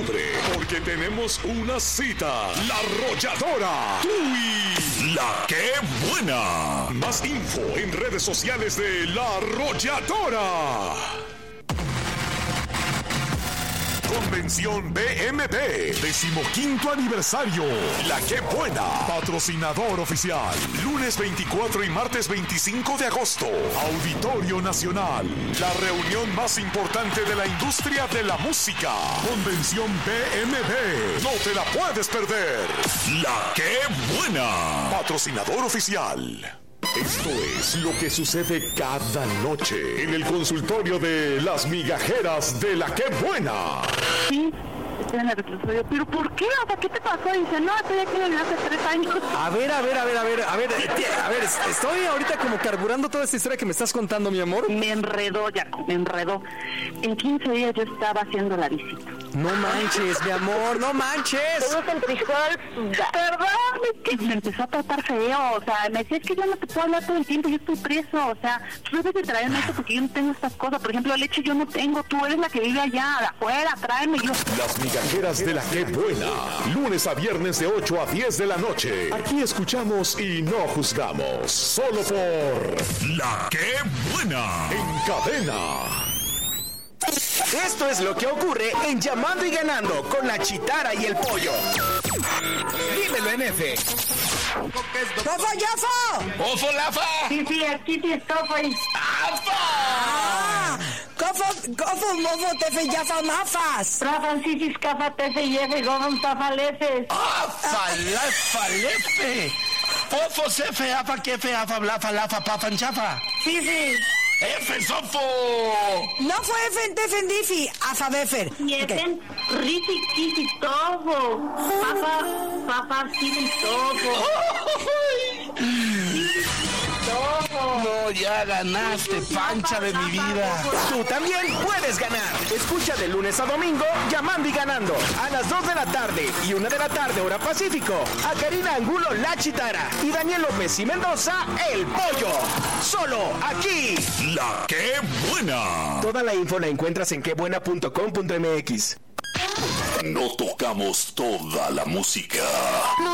octubre, porque tenemos una cita. La Arrolladora. Tú y La Qué Buena. Más info en redes sociales de La Arrolladora. Convención BMB, 15º aniversario. La Qué Buena, patrocinador oficial. Lunes 24 y martes 25 de agosto. Auditorio Nacional. La reunión más importante de la industria de la música. Convención BMB. No te la puedes perder. La Qué Buena, patrocinador oficial. Esto es lo que sucede cada noche en el consultorio de las migajeras de La Qué Buena. Sí, estoy en el reclusorio. ¿Pero por qué? O sea, ¿qué te pasó? Dice, no, estoy aquí desde hace 3 años. A ver, estoy ahorita como carburando toda esta historia que me estás contando, mi amor. Me enredó, Jaco, me enredó. En 15 días yo estaba haciendo la visita. No manches, mi amor, no manches. Todo el frijol, perdón, es que me empezó a tratar feo, o sea, me decía, es que yo no te puedo hablar todo el tiempo, yo estoy preso, o sea, tú debes de traerme esto porque yo no tengo estas cosas, por ejemplo, leche yo no tengo, tú eres la que vive allá, afuera, tráeme yo. Las migajeras de La Qué Buena, lunes a viernes de 8 a 10 de la noche. Aquí escuchamos y no juzgamos, solo por La Qué Buena, en cadena. Esto es lo que ocurre en Llamando y Ganando con la Chitara y el Pollo. Dímelo, NF. ¡Tofo, Yofo! ¡Ofo, Lafa! Sí, aquí sí estoy. ¡Ah! ¡Cofo, mofo, tefe, yafa, mafas! Trafan, sí, cafa, tefe, yefe, gobon, tafalefes. ¡Falefe! ¡Ofo, sefe, afa, kefe, afa, blafa, lafa, pafan, chafa! ¡Fifi! ¡Efe, sofo! No fue Efen, tefen, difi, afa, befer. Yefen, risi, kisi, tobo. Papa, sisi, tobo. No, ya ganaste, pancha de mi vida. Tú también puedes ganar. Escucha de lunes a domingo Llamando y Ganando a las 2 de la tarde y 1 de la tarde hora Pacífico. A Karina Angulo, la Chitara, y Daniel López y Mendoza, el Pollo. Solo aquí. La Qué Buena. Toda la info la encuentras en quebuena.com.mx. No tocamos toda la música.